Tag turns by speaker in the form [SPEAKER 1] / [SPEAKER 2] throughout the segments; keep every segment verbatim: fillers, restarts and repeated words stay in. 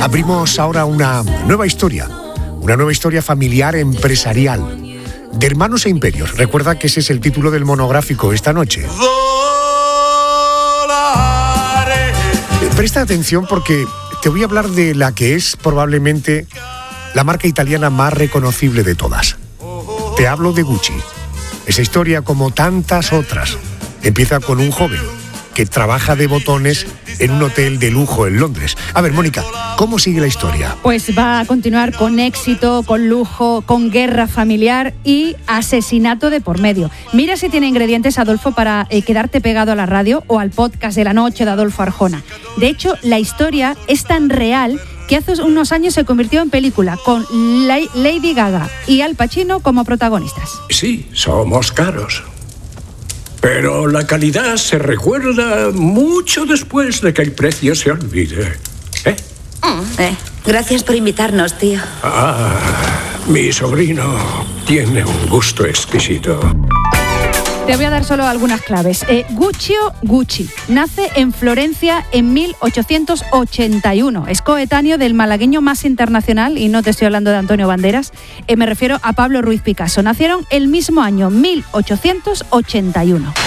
[SPEAKER 1] Abrimos ahora una nueva historia, una nueva historia familiar empresarial, de hermanos e imperios. Recuerda que ese es el título del monográfico esta noche. Presta atención porque te voy a hablar de la que es probablemente la marca italiana más reconocible de todas. Te hablo de Gucci. Esa historia, como tantas otras, empieza con un joven que trabaja de botones en un hotel de lujo en Londres. A ver, Mónica, ¿cómo sigue la historia?
[SPEAKER 2] Pues va a continuar con éxito, con lujo, con guerra familiar y asesinato de por medio. Mira si tiene ingredientes, Adolfo, para eh, quedarte pegado a la radio o al podcast de la noche de Adolfo Arjona. De hecho, la historia es tan real que hace unos años se convirtió en película, con Lady Gaga y Al Pacino como protagonistas.
[SPEAKER 3] Sí, somos caros. Pero la calidad se recuerda mucho después de que el precio se olvide. ¿Eh?
[SPEAKER 4] Mm, eh, gracias por invitarnos, tío.
[SPEAKER 3] Ah, mi sobrino tiene un gusto exquisito.
[SPEAKER 2] Te voy a dar solo algunas claves. Eh, Guccio Gucci nace en Florencia en mil ochocientos ochenta y uno. Es coetáneo del malagueño más internacional, y no te estoy hablando de Antonio Banderas, eh, me refiero a Pablo Ruiz Picasso. Nacieron el mismo año, mil ochocientos ochenta y uno.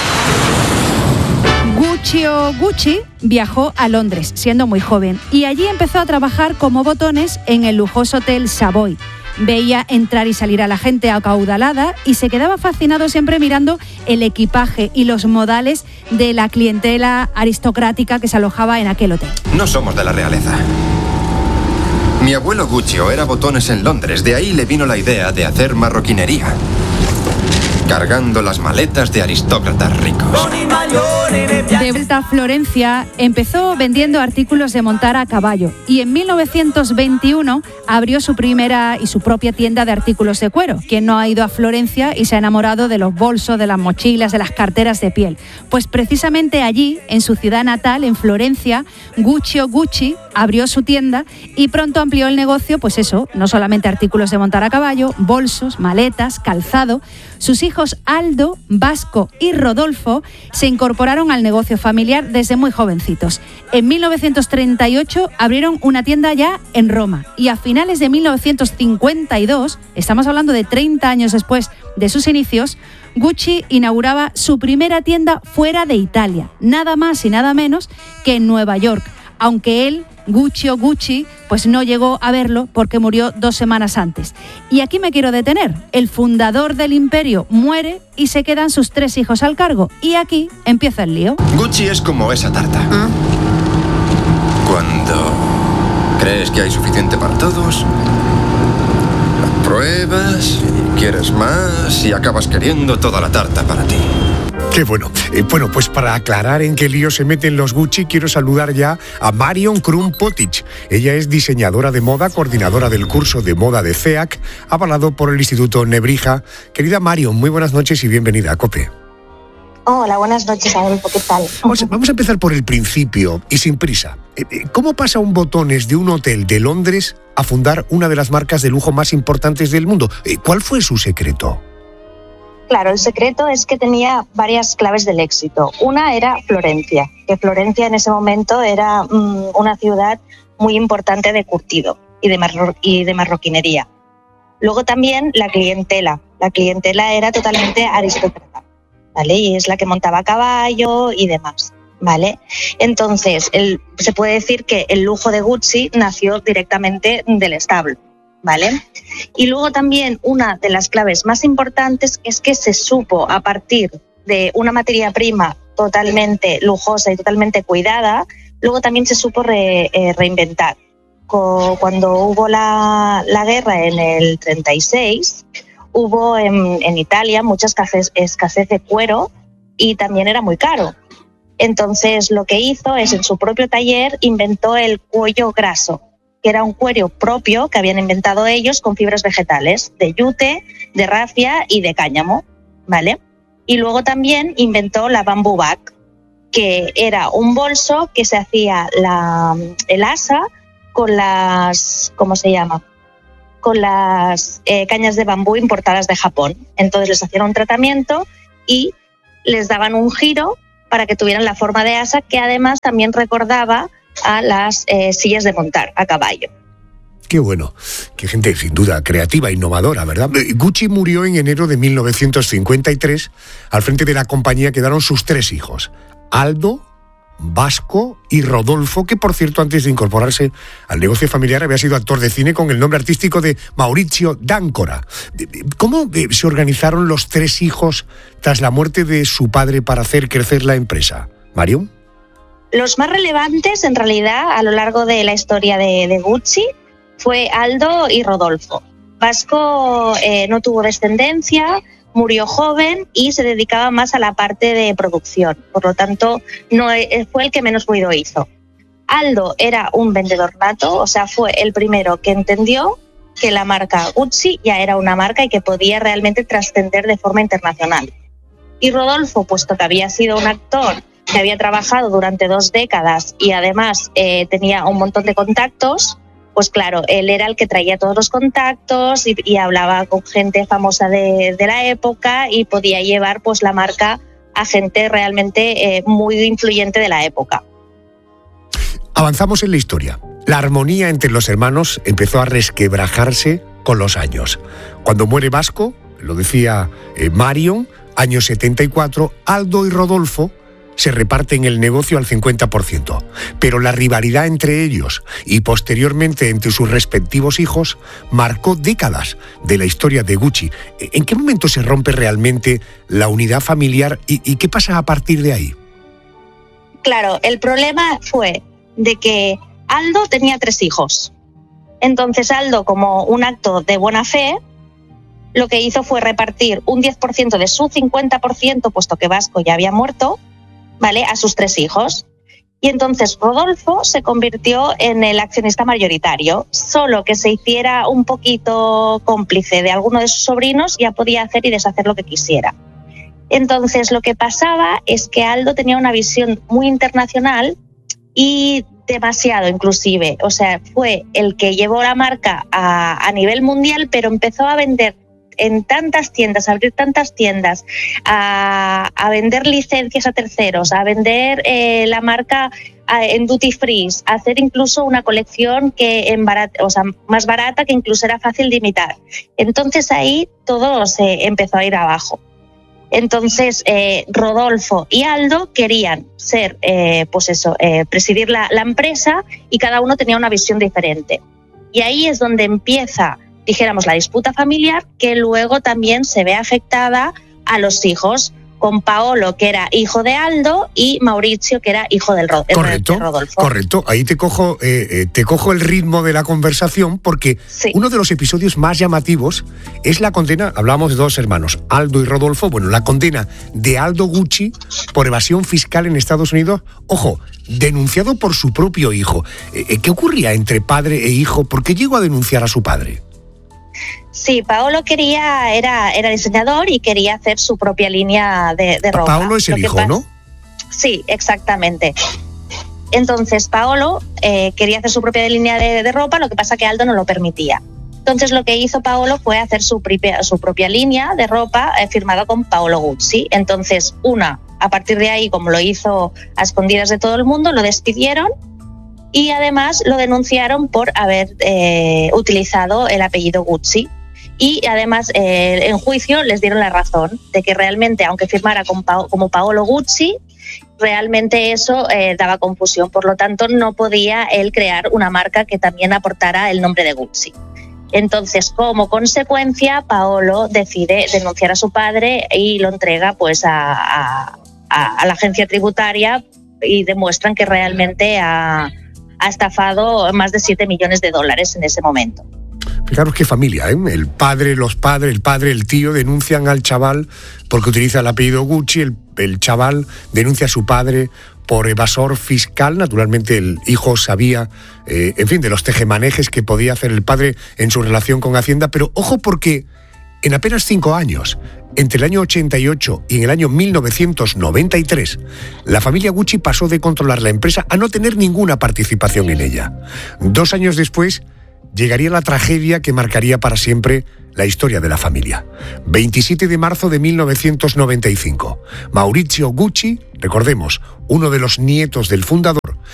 [SPEAKER 2] Guccio Gucci viajó a Londres siendo muy joven y allí empezó a trabajar como botones en el lujoso Hotel Savoy. Veía entrar y salir a la gente acaudalada y se quedaba fascinado siempre mirando el equipaje y los modales de la clientela aristocrática que se alojaba en aquel hotel.
[SPEAKER 5] No somos de la realeza. Mi abuelo Guccio era botones en Londres, de ahí le vino la idea de hacer marroquinería, cargando las maletas de aristócratas ricos.
[SPEAKER 2] De vuelta a Florencia, empezó vendiendo artículos de montar a caballo y en mil novecientos veintiuno abrió su primera y su propia tienda de artículos de cuero. ¿Quién no ha ido a Florencia y se ha enamorado de los bolsos, de las mochilas, de las carteras de piel? Pues precisamente allí, en su ciudad natal, en Florencia, Guccio Gucci abrió su tienda y pronto amplió el negocio, pues eso, no solamente artículos de montar a caballo, bolsos, maletas, calzado. Sus hijos Aldo, Vasco y Rodolfo se incorporaron al negocio familiar desde muy jovencitos. En mil novecientos treinta y ocho abrieron una tienda ya en Roma y a finales de mil novecientos cincuenta y dos, estamos hablando de treinta años después de sus inicios, Gucci inauguraba su primera tienda fuera de Italia, nada más y nada menos que en Nueva York, aunque él, Guccio Gucci, pues no llegó a verlo porque murió dos semanas antes. Y aquí me quiero detener. El fundador del imperio muere y se quedan sus tres hijos al cargo. Y aquí empieza el lío.
[SPEAKER 5] Gucci es como esa tarta.
[SPEAKER 4] ¿Ah?
[SPEAKER 5] Cuando crees que hay suficiente para todos, la pruebas y quieres más y acabas queriendo toda la tarta para ti.
[SPEAKER 1] Qué bueno. Eh, bueno, pues para aclarar en qué lío se meten los Gucci, quiero saludar ya a Marion Krum-Potic. Ella es diseñadora de moda, coordinadora del curso de moda de C E A C, avalado por el Instituto Nebrija. Querida Marion, muy buenas noches y bienvenida a COPE.
[SPEAKER 6] Hola, buenas noches, Adolfo, ¿qué tal?
[SPEAKER 1] Vamos, vamos a empezar por el principio y sin prisa. ¿Cómo pasa un botones de un hotel de Londres a fundar una de las marcas de lujo más importantes del mundo? ¿Cuál fue su secreto?
[SPEAKER 6] Claro, el secreto es que tenía varias claves del éxito. Una era Florencia, que Florencia en ese momento era mmm, una ciudad muy importante de curtido y de, marro- y de marroquinería. Luego también la clientela. La clientela era totalmente aristócrata, ¿vale? Y es la que montaba a caballo y demás, ¿vale? Entonces, el, se puede decir que el lujo de Gucci nació directamente del establo, ¿vale? Y luego también una de las claves más importantes es que se supo, a partir de una materia prima totalmente lujosa y totalmente cuidada, luego también se supo re, eh, reinventar. Co- cuando hubo la, la guerra en el treinta y seis, hubo en, en Italia mucha escasez, escasez de cuero y también era muy caro. Entonces lo que hizo es, en su propio taller, inventó el cuello graso, que era un cuero propio que habían inventado ellos con fibras vegetales, de yute, de rafia y de cáñamo, ¿vale? Y luego también inventó la bamboo bag, que era un bolso que se hacía la, el asa con las, ¿cómo se llama? Con las eh, cañas de bambú importadas de Japón. Entonces les hacían un tratamiento y les daban un giro para que tuvieran la forma de asa, que además también recordaba a las eh, sillas de montar a caballo.
[SPEAKER 1] Qué bueno, qué gente sin duda creativa, innovadora, ¿verdad? Gucci murió en enero de mil novecientos cincuenta y tres. Al frente de la compañía quedaron sus tres hijos, Aldo, Vasco y Rodolfo, que por cierto antes de incorporarse al negocio familiar había sido actor de cine con el nombre artístico de Maurizio D'Ancora. ¿Cómo se organizaron los tres hijos tras la muerte de su padre para hacer crecer la empresa? ¿Mario?
[SPEAKER 6] Los más relevantes en realidad a lo largo de la historia de, de Gucci fue Aldo y Rodolfo. Vasco eh, no tuvo descendencia, murió joven y se dedicaba más a la parte de producción. Por lo tanto, no fue el que menos ruido hizo. Aldo era un vendedor nato, o sea, fue el primero que entendió que la marca Gucci ya era una marca y que podía realmente trascender de forma internacional. Y Rodolfo, puesto que había sido un actor que había trabajado durante dos décadas y además eh, tenía un montón de contactos, pues claro, él era el que traía todos los contactos y, y hablaba con gente famosa de, de la época y podía llevar pues la marca a gente realmente eh, muy influyente de la época.
[SPEAKER 1] Avanzamos en la historia. La armonía entre los hermanos empezó a resquebrajarse con los años. Cuando muere Vasco, lo decía eh, Marion, año setenta y cuatro, Aldo y Rodolfo se reparten el negocio al cincuenta por ciento. Pero la rivalidad entre ellos y posteriormente entre sus respectivos hijos marcó décadas de la historia de Gucci. ¿En qué momento se rompe realmente la unidad familiar y, y qué pasa a partir de ahí?
[SPEAKER 6] Claro, el problema fue de que Aldo tenía tres hijos. Entonces Aldo, como un acto de buena fe, lo que hizo fue repartir un diez por ciento de su cincuenta por ciento, puesto que Vasco ya había muerto, ¿vale?, a sus tres hijos. Y entonces Rodolfo se convirtió en el accionista mayoritario. Solo que se hiciera un poquito cómplice de alguno de sus sobrinos ya podía hacer y deshacer lo que quisiera. Entonces lo que pasaba es que Aldo tenía una visión muy internacional y demasiado inclusive. O sea, fue el que llevó la marca a, a nivel mundial, pero empezó a vender en tantas tiendas, a abrir tantas tiendas, a, a vender licencias a terceros, a vender eh, la marca a, en duty free, a hacer incluso una colección que en barat, o sea, más barata, que incluso era fácil de imitar. Entonces ahí todo se empezó a ir abajo. Entonces eh, Rodolfo y Aldo querían ser, eh, pues eso, eh, presidir la, la empresa y cada uno tenía una visión diferente. Y ahí es donde empieza, dijéramos, la disputa familiar, que luego también se ve afectada a los hijos, con Paolo, que era hijo de Aldo, y Maurizio, que era hijo del Ro-
[SPEAKER 1] correcto,
[SPEAKER 6] de Rodolfo.
[SPEAKER 1] Correcto, ahí te cojo, eh, eh, te cojo el ritmo de la conversación, porque sí, uno de los episodios más llamativos es la condena, hablábamos de dos hermanos, Aldo y Rodolfo, bueno, la condena de Aldo Gucci por evasión fiscal en Estados Unidos, ojo, denunciado por su propio hijo. Eh, ¿Qué ocurría entre padre e hijo? ¿Por qué llegó a denunciar a su padre?
[SPEAKER 6] Sí, Paolo quería, era, era diseñador y quería hacer su propia línea de, de ropa.
[SPEAKER 1] Paolo es el hijo, pasa, ¿no?
[SPEAKER 6] Sí, exactamente. Entonces Paolo eh, quería hacer su propia línea de, de ropa, lo que pasa que Aldo no lo permitía. Entonces lo que hizo Paolo fue hacer su propia, su propia línea de ropa eh, firmada con Paolo Gucci. Entonces, una, a partir de ahí, como lo hizo a escondidas de todo el mundo, lo despidieron y además lo denunciaron por haber eh, utilizado el apellido Gucci. Y además eh, en juicio les dieron la razón de que realmente, aunque firmara con pa- como Paolo Gucci, realmente eso eh, daba confusión. Por lo tanto, no podía él crear una marca que también aportara el nombre de Gucci. Entonces, como consecuencia, Paolo decide denunciar a su padre y lo entrega pues a, a, a la agencia tributaria y demuestran que realmente ha, ha estafado más de siete millones de dólares en ese momento.
[SPEAKER 1] Fijaros qué familia, ¿eh? El padre, los padres, el padre, el tío denuncian al chaval porque utiliza el apellido Gucci, el, el chaval denuncia a su padre por evasor fiscal. Naturalmente el hijo sabía, eh, en fin, de los tejemanejes que podía hacer el padre en su relación con Hacienda, pero ojo porque en apenas cinco años, entre el año ochenta y ocho y en el año mil novecientos noventa y tres, la familia Gucci pasó de controlar la empresa a no tener ninguna participación en ella. Dos años después, llegaría la tragedia que marcaría para siempre la historia de la familia. veintisiete de marzo de mil novecientos noventa y cinco. Maurizio Gucci, recordemos, uno de los nietos del fundador,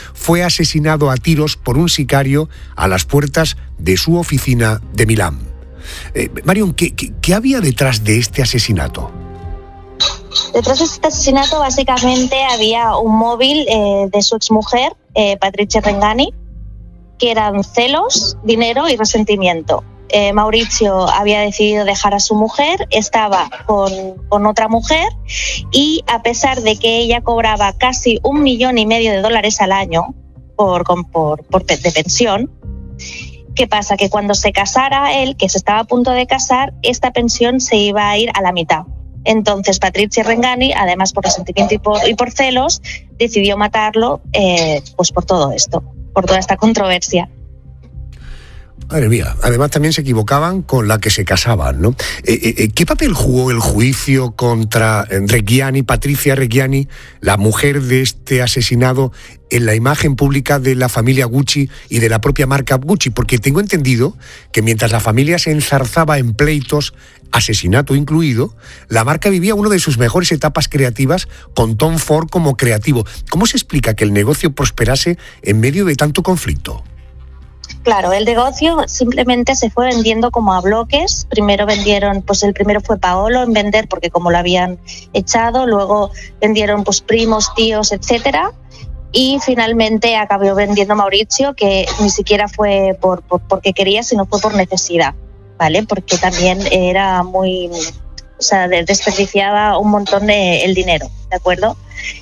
[SPEAKER 1] fue asesinado a tiros por un sicario a las puertas de su oficina de Milán. Eh, Marion, ¿qué, qué, ¿qué había detrás de este asesinato?
[SPEAKER 6] Detrás de este asesinato básicamente había un móvil eh, de su exmujer, eh, Patrizia Rengani, que eran celos, dinero y resentimiento. Eh, Maurizio había decidido dejar a su mujer, estaba con, con otra mujer y a pesar de que ella cobraba casi un millón y medio de dólares al año por, por, por de pensión, ¿qué pasa? Que cuando se casara él, que se estaba a punto de casar, esta pensión se iba a ir a la mitad. Entonces Patrizia Rengani, además por resentimiento y por, y por celos, decidió matarlo eh, pues por todo esto, por toda esta controversia.
[SPEAKER 1] Madre mía, además también se equivocaban con la que se casaban, ¿no? Eh, eh, ¿Qué papel jugó el juicio contra Reggiani, Patrizia Reggiani, la mujer de este asesinado, en la imagen pública de la familia Gucci y de la propia marca Gucci? Porque tengo entendido que mientras la familia se enzarzaba en pleitos, asesinato incluido, la marca vivía una de sus mejores etapas creativas con Tom Ford como creativo. ¿Cómo se explica que el negocio prosperase en medio de tanto conflicto?
[SPEAKER 6] Claro, el negocio simplemente se fue vendiendo como a bloques. Primero vendieron, pues el primero fue Paolo en vender porque como lo habían echado, luego vendieron pues primos, tíos, etcétera, y finalmente acabó vendiendo Maurizio, que ni siquiera fue por, por porque quería, sino fue por necesidad, ¿vale? Porque también era muy, o sea, desperdiciaba un montón de el dinero, ¿de acuerdo?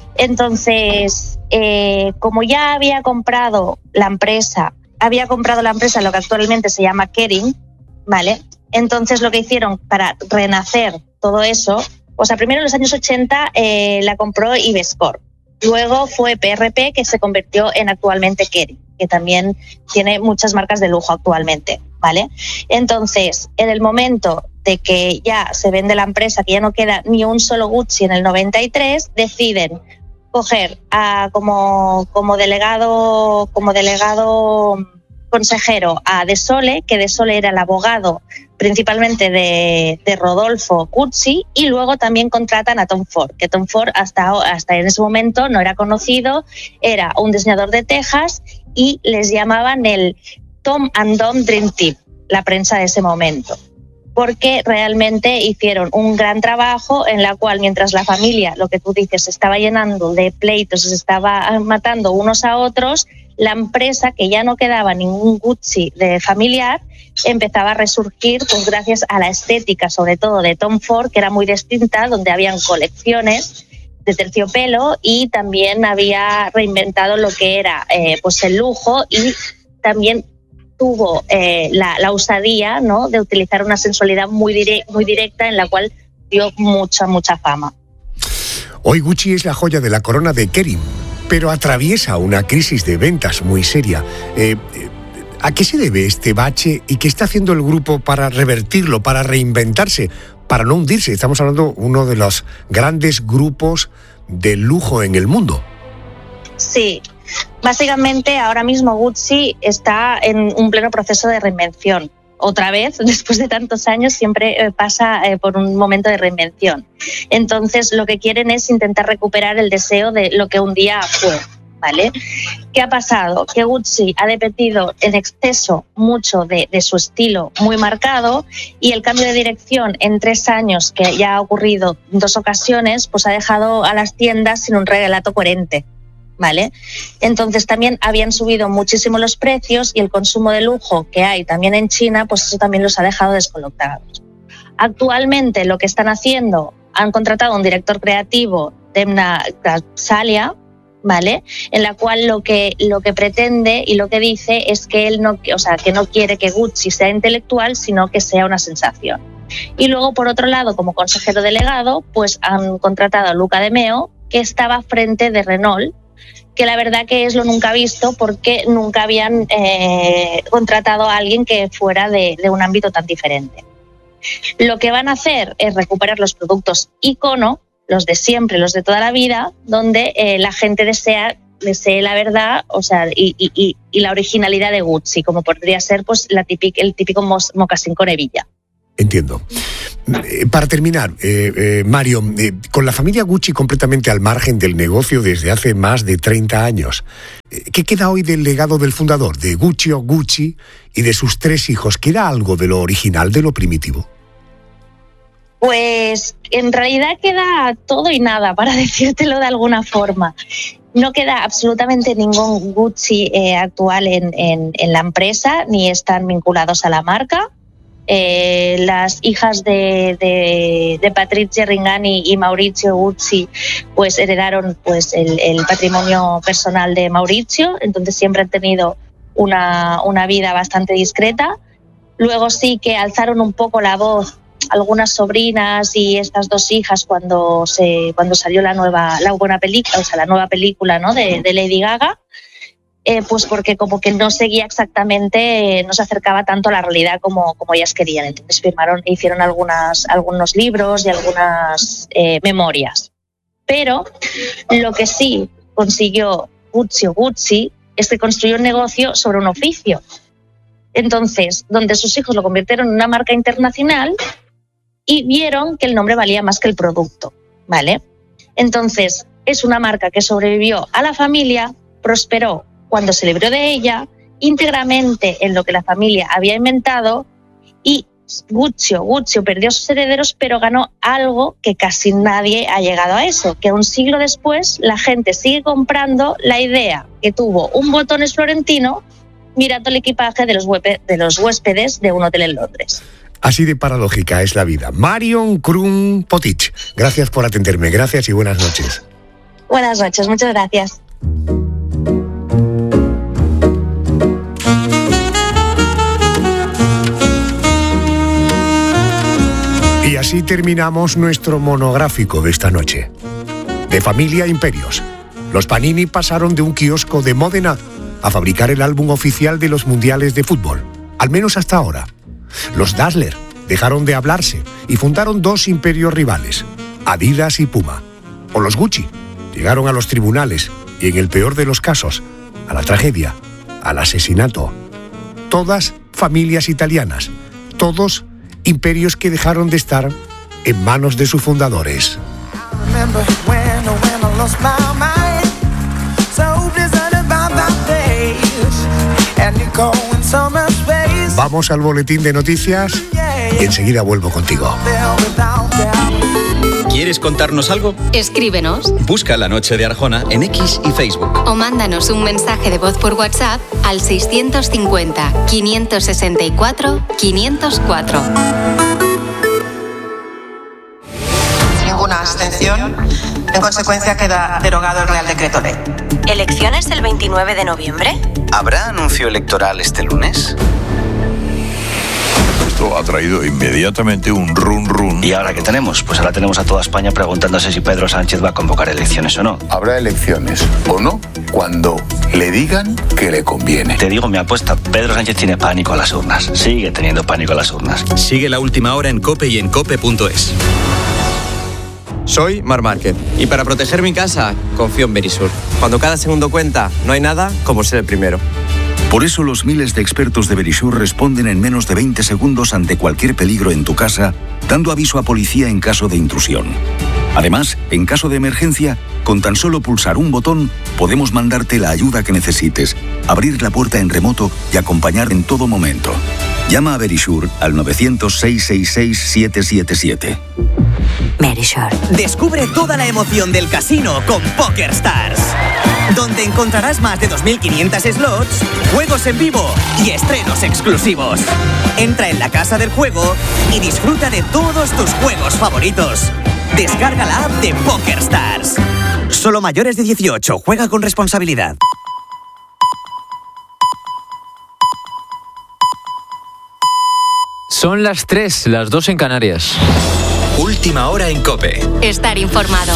[SPEAKER 6] Entonces, eh, como ya había comprado la empresa había comprado la empresa, lo que actualmente se llama Kering, ¿vale? Entonces lo que hicieron para renacer todo eso, o sea, primero en los años ochenta eh, la compró Ivescorp, luego fue P R P, que se convirtió en actualmente Kering, que también tiene muchas marcas de lujo actualmente, ¿vale? Entonces, en el momento de que ya se vende la empresa, que ya no queda ni un solo Gucci en el noventa y tres, deciden coger a, como, como delegado como delegado consejero a De Sole, que De Sole era el abogado principalmente de, de Rodolfo Gucci, y luego también contratan a Tom Ford, que Tom Ford hasta, hasta en ese momento no era conocido, era un diseñador de Texas y les llamaban el Tom and Dom Dream Team, la prensa de ese momento, porque realmente hicieron un gran trabajo en la cual mientras la familia, lo que tú dices, se estaba llenando de pleitos, se estaba matando unos a otros, la empresa, que ya no quedaba ningún Gucci de familiar, empezaba a resurgir pues gracias a la estética, sobre todo de Tom Ford, que era muy distinta, donde habían colecciones de terciopelo y también había reinventado lo que era eh, pues el lujo, y también tuvo eh, la, la osadía, ¿no?, de utilizar una sensualidad muy, dire- muy directa, en la cual dio mucha, mucha fama.
[SPEAKER 1] Hoy Gucci es la joya de la corona de Kering, pero atraviesa una crisis de ventas muy seria. Eh, ¿A qué se debe este bache y qué está haciendo el grupo para revertirlo, para reinventarse, para no hundirse? Estamos hablando de uno de los grandes grupos de lujo en el mundo.
[SPEAKER 6] Sí. Básicamente, ahora mismo Gucci está en un pleno proceso de reinvención. Otra vez, después de tantos años, siempre eh, pasa eh, por un momento de reinvención. Entonces, lo que quieren es intentar recuperar el deseo de lo que un día fue, ¿vale? ¿Qué ha pasado? Que Gucci ha dependido en exceso mucho de, de su estilo muy marcado, y el cambio de dirección en tres años, que ya ha ocurrido en dos ocasiones, pues ha dejado a las tiendas sin un relato coherente, ¿vale? Entonces también habían subido muchísimo los precios, y el consumo de lujo que hay también en China, pues eso también los ha dejado descolocados. Actualmente lo que están haciendo, han contratado a un director creativo, Demna Gvasalia, ¿vale?, en la cual lo que lo que pretende y lo que dice es que él no, o sea, que no quiere que Gucci sea intelectual, sino que sea una sensación. Y luego, por otro lado, como consejero delegado, pues han contratado a Luca De Meo, que estaba frente de Renault, que la verdad que es lo nunca visto, porque nunca habían eh, contratado a alguien que fuera de, de un ámbito tan diferente. Lo que van a hacer es recuperar los productos icono, los de siempre, los de toda la vida, donde eh, la gente desea, desee la verdad, o sea, y, y, y la originalidad de Gucci, como podría ser pues la típica, el típico mos, mocasín con hebilla.
[SPEAKER 1] Entiendo. Eh, para terminar, eh, eh, Mario, eh, con la familia Gucci completamente al margen del negocio desde hace más de treinta años, eh, ¿qué queda hoy del legado del fundador, de Guccio Gucci y de sus tres hijos? ¿Queda algo de lo original, de lo primitivo?
[SPEAKER 6] Pues en realidad queda todo y nada, para decírtelo de alguna forma. No queda absolutamente ningún Gucci eh, actual en, en, en la empresa, ni están vinculados a la marca. Eh, las hijas de, de, de Patrizia Ringani y Maurizio Gucci pues heredaron pues el, el patrimonio personal de Maurizio, entonces siempre han tenido una, una vida bastante discreta. Luego sí que alzaron un poco la voz algunas sobrinas y estas dos hijas cuando se cuando salió la nueva la buena película, o sea la nueva película, ¿no?, de, de Lady Gaga. Eh, pues porque como que no seguía exactamente, eh, no se acercaba tanto a la realidad como, como ellas querían. Entonces firmaron, hicieron algunas, algunos libros y algunas eh, memorias. Pero lo que sí consiguió Guccio Gucci es que construyó un negocio sobre un oficio. Entonces, donde sus hijos lo convirtieron en una marca internacional y vieron que el nombre valía más que el producto, ¿vale? Entonces, es una marca que sobrevivió a la familia, prosperó cuando se libró de ella, íntegramente en lo que la familia había inventado, y Guccio, Guccio perdió a sus herederos, pero ganó algo que casi nadie ha llegado a eso, que un siglo después la gente sigue comprando la idea que tuvo un botones florentino mirando el equipaje de los, huépe- de los huéspedes de un hotel en Londres.
[SPEAKER 1] Así de paradójica es la vida. Marion Krum Potich, gracias por atenderme, gracias y buenas noches.
[SPEAKER 6] Buenas noches, muchas gracias.
[SPEAKER 1] Y así terminamos nuestro monográfico de esta noche. De familia a imperios, los Panini pasaron de un kiosco de Módena a fabricar el álbum oficial de los mundiales de fútbol, al menos hasta ahora. Los Dassler dejaron de hablarse y fundaron dos imperios rivales, Adidas y Puma. O los Gucci llegaron a los tribunales y, en el peor de los casos, a la tragedia, al asesinato. Todas familias italianas, todos imperios que dejaron de estar en manos de sus fundadores. Vamos al boletín de noticias y enseguida vuelvo contigo.
[SPEAKER 7] ¿Quieres contarnos algo?
[SPEAKER 8] Escríbenos.
[SPEAKER 7] Busca La Noche de Arjona en X y Facebook.
[SPEAKER 8] O mándanos un mensaje de voz por WhatsApp al seiscientos cincuenta, quinientos sesenta y cuatro, quinientos cuatro.
[SPEAKER 9] Ninguna abstención. En consecuencia, queda derogado el Real Decreto Ley.
[SPEAKER 10] ¿Elecciones el veintinueve de noviembre?
[SPEAKER 11] ¿Habrá anuncio electoral este lunes?
[SPEAKER 12] Esto ha traído inmediatamente un run run.
[SPEAKER 11] ¿Y ahora qué tenemos? Pues ahora tenemos a toda España preguntándose si Pedro Sánchez va a convocar elecciones o no.
[SPEAKER 12] Habrá elecciones o no cuando le digan que le conviene.
[SPEAKER 11] Te digo mi apuesta, Pedro Sánchez tiene pánico a las urnas. Sigue teniendo pánico a las urnas.
[SPEAKER 7] Sigue La Última Hora en COPE y en cope punto es.
[SPEAKER 13] Soy Marc Márquez y para proteger mi casa confío en Verisur. Cuando cada segundo cuenta, no hay nada como ser el primero.
[SPEAKER 14] Por eso los miles de expertos de Verisur responden en menos de veinte segundos ante cualquier peligro en tu casa, dando aviso a policía en caso de intrusión. Además, en caso de emergencia, con tan solo pulsar un botón, podemos mandarte la ayuda que necesites, abrir la puerta en remoto y acompañar en todo momento. Llama a Verisur al novecientos, seiscientos sesenta y seis, setecientos setenta y siete.
[SPEAKER 15] Verisur. Descubre toda la emoción del casino con PokerStars, donde encontrarás más de dos mil quinientos slots, juegos en vivo y estrenos exclusivos. Entra en la casa del juego y disfruta de todos tus juegos favoritos. Descarga la app de PokerStars. Solo mayores de dieciocho. Juega con responsabilidad.
[SPEAKER 16] Son las tres, las dos en Canarias.
[SPEAKER 7] Última Hora en COPE.
[SPEAKER 8] Estar informado.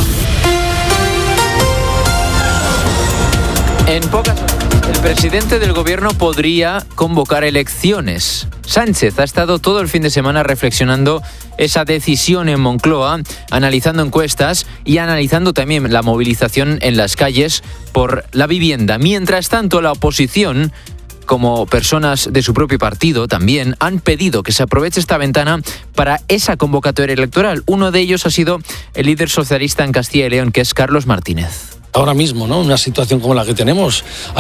[SPEAKER 16] En pocas horas, el presidente del gobierno podría convocar elecciones. Sánchez ha estado todo el fin de semana reflexionando esa decisión en Moncloa, analizando encuestas y analizando también la movilización en las calles por la vivienda. Mientras tanto, la oposición como personas de su propio partido también, han pedido que se aproveche esta ventana para esa convocatoria electoral. Uno de ellos ha sido el líder socialista en Castilla y León, que es Carlos Martínez.
[SPEAKER 17] Ahora mismo, ¿no? Una situación como la que tenemos,